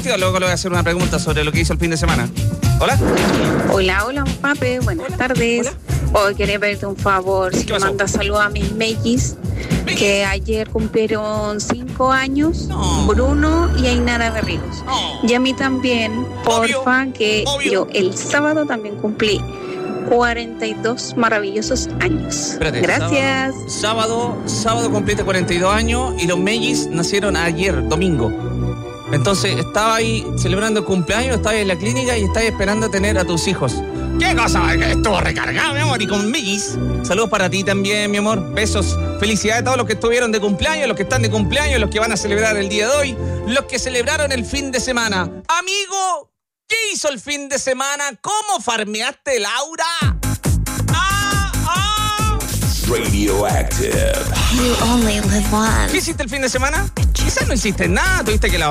partido. Luego le voy a hacer una pregunta sobre lo que hizo el fin de semana. Hola. Hola, Pape. Buenas tardes. Hoy quería pedirte un favor. Si me mandas saludos a mis mellis, que ayer cumplieron 5 años, Bruno y Ainara Berríos. Y a mí también, porfa, que yo el sábado también cumplí 42 maravillosos años. Espérate, gracias. Sábado cumpliste 42 años y los mellis nacieron ayer, domingo. Entonces estaba ahí celebrando el cumpleaños, estaba en la clínica y estaba esperando a tener a tus hijos. ¿Qué cosa? Estuvo recargado, mi amor, y con mellis. Saludos para ti también, mi amor. Besos. Felicidades a todos los que estuvieron de cumpleaños, los que están de cumpleaños, los que van a celebrar el día de hoy, los que celebraron el fin de semana. Amigo, ¿qué hizo el fin de semana? ¿Cómo farmeaste, Laura? Radioactive. You only live once. ¿Qué hiciste el fin de semana? Quizás no hiciste nada, tuviste que lavar